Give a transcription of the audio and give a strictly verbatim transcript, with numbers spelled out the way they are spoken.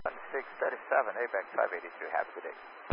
six thirty-seven, Apex five eighty-two, have a good day.